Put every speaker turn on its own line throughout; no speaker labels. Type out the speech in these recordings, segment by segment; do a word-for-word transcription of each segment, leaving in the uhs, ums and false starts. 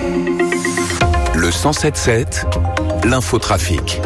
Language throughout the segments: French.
Le cent sept sept, l'infotrafic.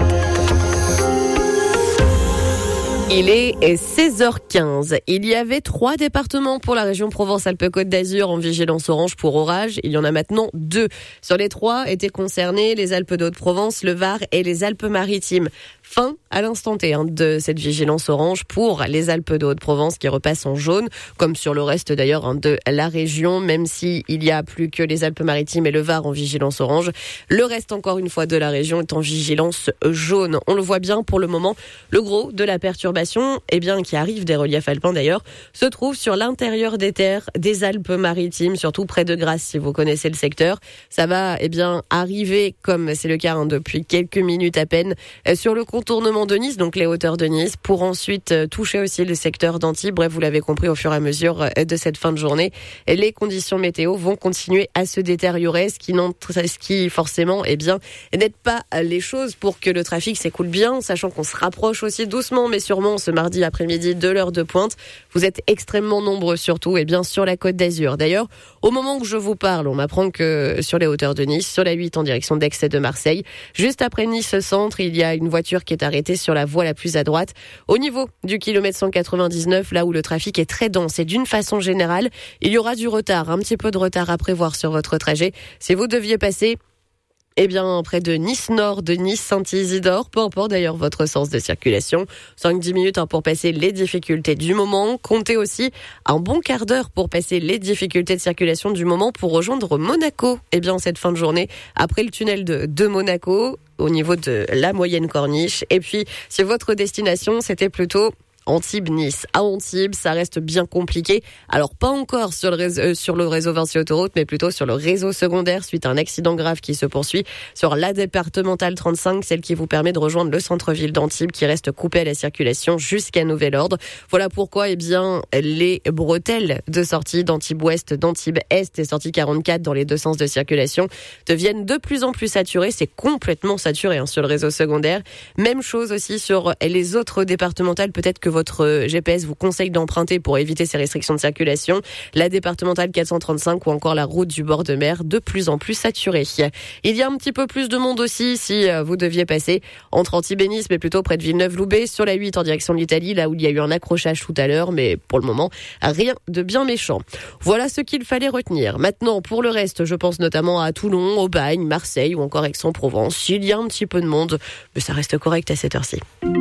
Il est seize heures quinze. Il y avait trois départements pour la région Provence-Alpes-Côte d'Azur en vigilance orange pour orage. Il y en a maintenant deux. Sur les trois étaient concernés les Alpes de Haute-Provence, le Var et les Alpes-Maritimes. Fin à l'instant T hein, de cette vigilance orange pour les Alpes de Haute-Provence qui repassent en jaune, comme sur le reste d'ailleurs hein, de la région, même s'il n'y a plus que les Alpes-Maritimes et le Var en vigilance orange. Le reste encore une fois de la région est en vigilance jaune. On le voit bien pour le moment, le gros de la perturbation, eh bien, qui arrive des reliefs alpins d'ailleurs, se trouve sur l'intérieur des terres des Alpes-Maritimes, surtout près de Grasse si vous connaissez le secteur. Ça va eh bien arriver, comme c'est le cas hein, depuis quelques minutes à peine, sur le contournement de Nice, donc les hauteurs de Nice, pour ensuite toucher aussi le secteur d'Antibes. Bref, vous l'avez compris au fur et à mesure de cette fin de journée, les conditions météo vont continuer à se détériorer, ce qui, ce qui forcément eh bien, n'aide pas les choses pour que le trafic s'écoule bien, sachant qu'on se rapproche aussi doucement mais sûrement ce mardi après-midi de l'heure de pointe. Vous êtes extrêmement nombreux surtout et bien sur la Côte d'Azur. D'ailleurs, au moment où je vous parle, on m'apprend que sur les hauteurs de Nice, sur la huit en direction d'Aix et de Marseille, juste après Nice Centre, il y a une voiture qui est arrêtée sur la voie la plus à droite, au niveau du kilomètre cent quatre-vingt-dix-neuf, là où le trafic est très dense. Et d'une façon générale, il y aura du retard, un petit peu de retard à prévoir sur votre trajet. Si vous deviez passer Eh bien, près de Nice-Nord, de Nice-Saint-Isidore, peu importe d'ailleurs votre sens de circulation. cinq à dix minutes hein, pour passer les difficultés du moment. Comptez aussi un bon quart d'heure pour passer les difficultés de circulation du moment pour rejoindre Monaco. Eh bien, cette fin de journée, après le tunnel de, de Monaco, au niveau de la moyenne corniche. Et puis, si votre destination, c'était plutôt Antibes-Nice. À Antibes, ça reste bien compliqué. Alors, pas encore sur le réseau, euh, sur le réseau Vinci Autoroute, mais plutôt sur le réseau secondaire suite à un accident grave qui se poursuit sur la départementale trente-cinq, celle qui vous permet de rejoindre le centre-ville d'Antibes qui reste coupé à la circulation jusqu'à nouvel ordre. Voilà pourquoi, eh bien, les bretelles de sortie d'Antibes-Ouest, d'Antibes-Est et sortie quarante-quatre dans les deux sens de circulation deviennent de plus en plus saturées. C'est complètement saturé hein, sur le réseau secondaire. Même chose aussi sur les autres départementales. Peut-être que votre G P S vous conseille d'emprunter pour éviter ces restrictions de circulation. La départementale quatre cent trente-cinq ou encore la route du bord de mer, de plus en plus saturée. Il y a un petit peu plus de monde aussi si vous deviez passer entre Antibes et Nice, mais plutôt près de Villeneuve-Loubet, sur la huit en direction de l'Italie, là où il y a eu un accrochage tout à l'heure, mais pour le moment, rien de bien méchant. Voilà ce qu'il fallait retenir. Maintenant, pour le reste, je pense notamment à Toulon, Aubagne, Marseille ou encore Aix-en-Provence. Il y a un petit peu de monde, mais ça reste correct à cette heure-ci.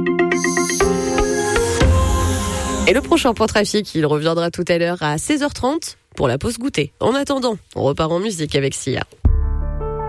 Et le prochain point trafic, il reviendra tout à l'heure à seize heures trente pour la pause goûter. En attendant, on repart en musique avec Sia.